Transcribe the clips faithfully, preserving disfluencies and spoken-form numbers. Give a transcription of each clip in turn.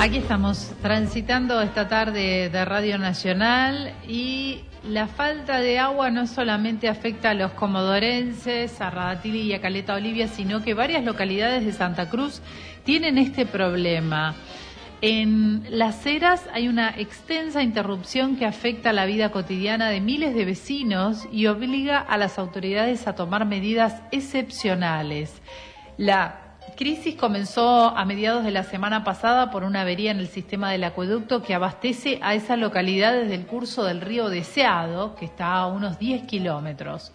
Aquí estamos transitando esta tarde de Radio Nacional y la falta de agua no solamente afecta a los comodorenses, a Radatili y a Caleta Olivia, sino que varias localidades de Santa Cruz tienen este problema. En Las Heras hay una extensa interrupción que afecta la vida cotidiana de miles de vecinos y obliga a las autoridades a tomar medidas excepcionales. La crisis comenzó a mediados de la semana pasada por una avería en el sistema del acueducto que abastece a esa localidad desde el curso del río Deseado, que está a unos diez kilómetros.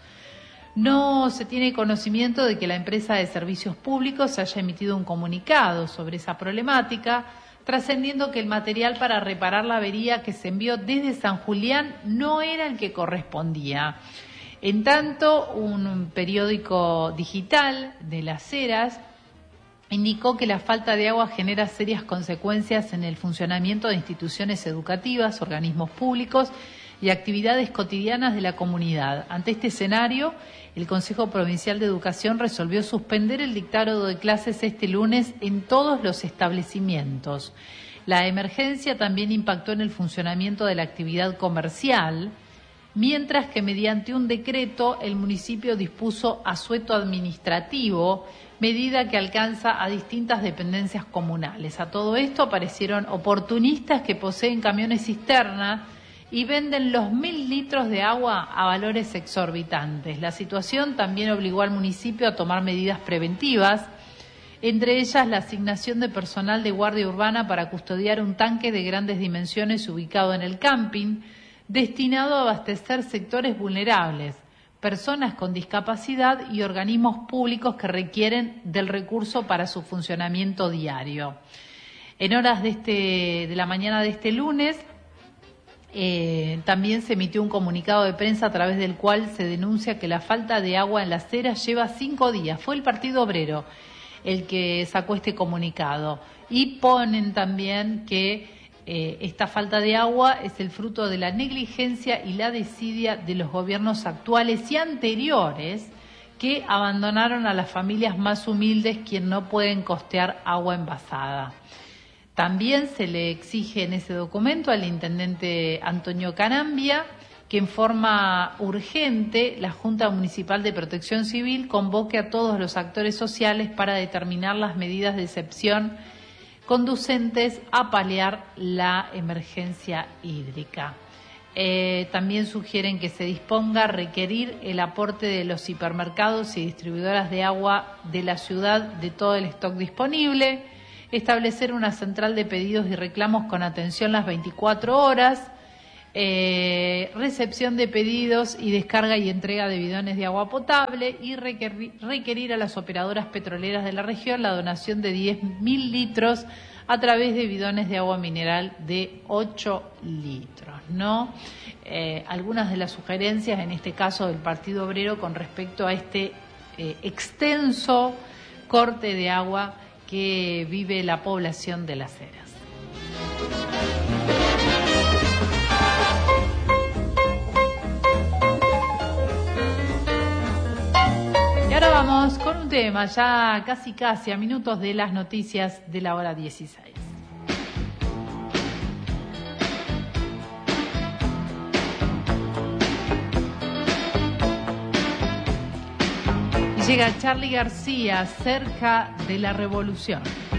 No se tiene conocimiento de que la empresa de servicios públicos haya emitido un comunicado sobre esa problemática, trascendiendo que el material para reparar la avería que se envió desde San Julián no era el que correspondía. En tanto, un periódico digital de Las Heras indicó que la falta de agua genera serias consecuencias en el funcionamiento de instituciones educativas, organismos públicos y actividades cotidianas de la comunidad. Ante este escenario, el Consejo Provincial de Educación resolvió suspender el dictado de clases este lunes en todos los establecimientos. La emergencia también impactó en el funcionamiento de la actividad comercial, mientras que mediante un decreto el municipio dispuso asueto administrativo, medida que alcanza a distintas dependencias comunales. A todo esto aparecieron oportunistas que poseen camiones cisterna y venden los mil litros de agua a valores exorbitantes. La situación también obligó al municipio a tomar medidas preventivas, entre ellas la asignación de personal de guardia urbana para custodiar un tanque de grandes dimensiones ubicado en el camping, destinado a abastecer sectores vulnerables, personas con discapacidad y organismos públicos que requieren del recurso para su funcionamiento diario. En horas de, este, de la mañana de este lunes, eh, también se emitió un comunicado de prensa a través del cual se denuncia que la falta de agua en Las Heras lleva cinco días. Fue el Partido Obrero el que sacó este comunicado. Y ponen también que Eh, esta falta de agua es el fruto de la negligencia y la desidia de los gobiernos actuales y anteriores que abandonaron a las familias más humildes quien no pueden costear agua envasada. También se le exige en ese documento al intendente Antonio Canambia que en forma urgente la Junta Municipal de Protección Civil convoque a todos los actores sociales para determinar las medidas de excepción conducentes a paliar la emergencia hídrica. Eh, también sugieren que se disponga a requerir el aporte de los hipermercados y distribuidoras de agua de la ciudad de todo el stock disponible, establecer una central de pedidos y reclamos con atención las veinticuatro horas, eh, recepción de pedidos y descarga y entrega de bidones de agua potable y requerir, requerir a las operadoras petroleras de la región la donación de diez mil litros a través de bidones de agua mineral de ocho litros, ¿no? Eh, algunas de las sugerencias, en este caso del Partido Obrero, con respecto a este eh, extenso corte de agua que vive la población de Las Heras. Y ahora vamos con un tema, ya casi casi a minutos de las noticias de la hora dieciséis. Y llega Charly García, Cerca de la Revolución.